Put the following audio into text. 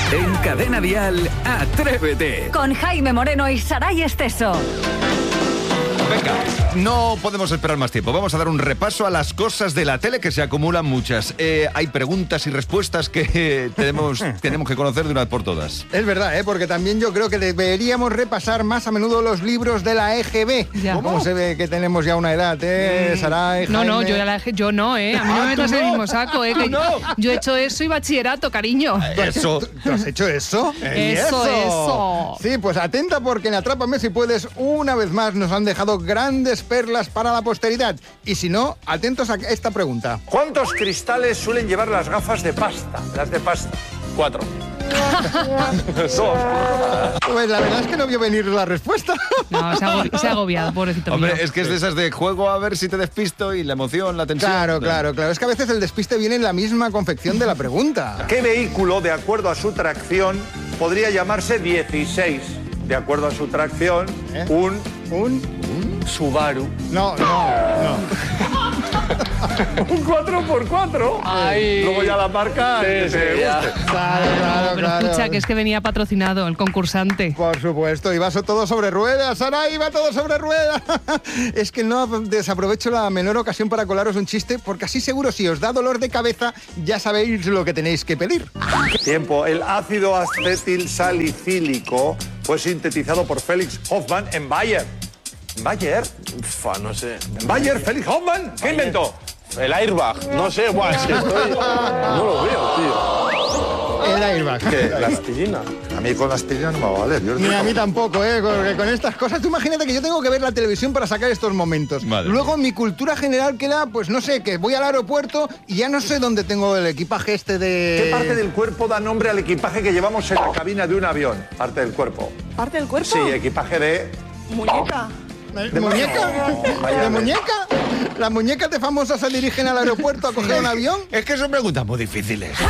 En Cadena Dial, Atrévete. Con Jaime Moreno y Saray Esteso. Venga, no podemos esperar más tiempo. Vamos a dar un repaso a las cosas de la tele, que se acumulan muchas. Hay preguntas y respuestas que tenemos que conocer de una vez por todas. Es verdad, porque también yo creo que deberíamos repasar más a menudo los libros de la EGB. Ya. ¿Cómo se ve que tenemos ya una edad, Saray, No, Jaime? yo no, A mí no me metas en el mismo saco, que no. yo he hecho eso y bachillerato, cariño. Eso. ¿Tú has hecho eso? Eso. Sí, pues atenta, porque en Atrápame si puedes, una vez más nos han dejado grandes perlas para la posteridad. Y si no, atentos a esta pregunta. ¿Cuántos cristales suelen llevar las gafas de pasta? Las de pasta. 4. Pues la verdad es que no vio venir la respuesta. No, se ha agobiado, pobrecito Hombre, mío. es que es de esas de juego a ver si te despisto y la emoción, la tensión. Claro. Es que a veces el despiste viene en la misma confección de la pregunta. ¿Qué vehículo, de acuerdo a su tracción, podría llamarse 16? De acuerdo a su tracción, un Subaru. No. Un 4x4. Ay. Luego ya la marca que te guste. Claro. Escucha, que es que venía patrocinado el concursante. Por supuesto, iba todo sobre ruedas, Sara, iba todo sobre ruedas. Es que no desaprovecho la menor ocasión para colaros un chiste, porque así seguro, si os da dolor de cabeza, ya sabéis lo que tenéis que pedir. Tiempo. El ácido acetil salicílico fue sintetizado por Felix Hoffmann en Bayer. ¿Bayer? No sé. ¿En Bayer? ¿Felix Hoffmann? ¿Qué inventó? El airbag. No sé, guau, es que estoy... No lo veo, tío. El airbag. ¿Qué? La aspirina. A mí con la aspirina no me va a valer. Ni a mí tampoco, porque con estas cosas, tú imagínate que yo tengo que ver la televisión para sacar estos momentos. Madre Luego mía. mi cultura general queda, pues no sé, que voy al aeropuerto y ya no sé dónde tengo el equipaje este de... ¿Qué parte del cuerpo da nombre al equipaje que llevamos en la cabina de un avión? Parte del cuerpo. ¿Parte del cuerpo? Sí, equipaje de... Muñeca. ¿De muñeca? Vaya, ¿De muñeca? ¿Las muñecas de famosas se dirigen al aeropuerto a coger un avión? Es que son preguntas muy difíciles.